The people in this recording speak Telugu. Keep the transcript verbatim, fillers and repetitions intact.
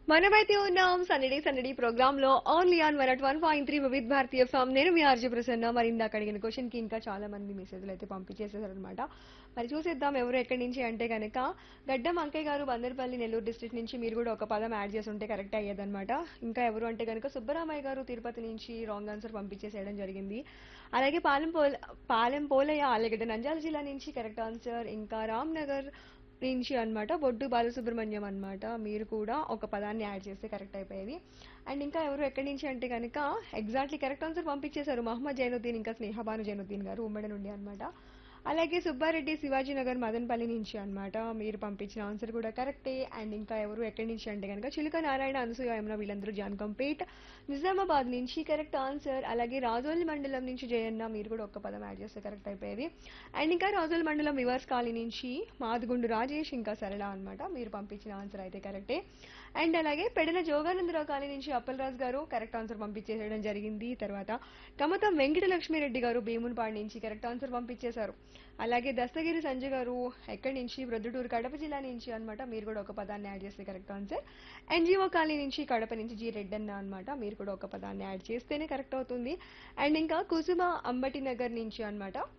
మనమైతే ఉన్నాం సందడి సందడి ప్రోగ్రామ్ లో only on one at one point three వివిధ భారతీయ ఫామ్. నేను మీ ఆర్జే ప్రసన్న. మరి ఇందాక అడిగిన క్వశ్చన్ కి ఇంకా చాలా మంది మెసేజ్లు అయితే పంపించేసేసారు అనమాట. మరి చూసేద్దాం ఎవరు ఎక్కడి నుంచి అంటే కనుక గడ్డం అంకయ్య గారు బందర్పల్లి నెల్లూరు డిస్ట్రిక్ట్ నుంచి. మీరు కూడా ఒక పదం యాడ్ చేసి ఉంటే కరెక్ట్ అయ్యేదన్నమాట. ఇంకా ఎవరు అంటే కనుక సుబ్బరామయ్య గారు తిరుపతి నుంచి రాంగ్ ఆన్సర్ పంపించేసేయడం జరిగింది. అలాగే పాలెం పోల పాలెం పోలయ్య ఆలగడ్డ నంద్యాల జిల్లా నుంచి కరెక్ట్ ఆన్సర్. ఇంకా రామ్ నగర్ నుంచి అన్నమాట బొడ్డు బాలసుబ్రహ్మణ్యం అన్నమాట. మీరు కూడా ఒక పదాన్ని యాడ్ చేస్తే కరెక్ట్ అయిపోయేది. అండ్ ఇంకా ఎవరు ఎక్కడి నుంచి అంటే కనుక ఎగ్జాక్ట్లీ కరెక్ట్ ఆన్సర్ పంపించేశారు మహమ్మద్ జైనుద్దీన్ ఇంకా స్నేహబాను జైనుద్దీన్ గారు ఉమ్మడి నుండి అన్నమాట. అలాగే సుబ్బారెడ్డి శివాజీ నగర్ మదన్పల్లి నుంచి అన్నమాట. మీరు పంపించిన ఆన్సర్ కూడా కరెక్టే. అండ్ ఇంకా ఎవరు ఎక్కడి నుంచి అంటే కనుక చిలుక నారాయణ అనసూయ యమున వీళ్ళందరూ జాన్కంపేట్ నిజామాబాద్ నుంచి కరెక్ట్ ఆన్సర్. అలాగే రాజోల్ మండలం నుంచి జయన్న. మీరు కూడా ఒక్క పదం యాడ్ చేస్తే కరెక్ట్ అయిపోయేది. అండ్ ఇంకా రాజోల్ మండలం వివర్స్ కాలనీ నుంచి మాదిగుండు రాజేష్ ఇంకా సరళ అన్నమాట. మీరు పంపించిన ఆన్సర్ అయితే కరెక్టే. అండ్ అలాగే పెడన జోగానందరావు కాలనీ నుంచి అప్పలరాజు గారు కరెక్ట్ ఆన్సర్ పంపించేయడం జరిగింది. తర్వాత కమతం వెంకటలక్ష్మిరెడ్డి గారు భీమునిపాడు నుంచి కరెక్ట్ ఆన్సర్ పంపించేశారు. అలాగే దస్తగిరి సంజయ్ గారు ఎక్కడి నుంచి ప్రొద్దుటూరు కడప జిల్లా నుంచి అన్నమాట. మీరు కూడా ఒక పదాన్ని యాడ్ చేస్తే కరెక్ట్ ఆన్సర్. ఎన్జిఓ కాలనీ నుంచి కడప నుంచి జి రెడ్డన్న అన్నమాట. మీరు కూడా ఒక పదాన్ని యాడ్ చేస్తేనే కరెక్ట్ అవుతుంది. అండ్ ఇంకా కుసుమ అంబటి నగర్ నుంచి అన్నమాట.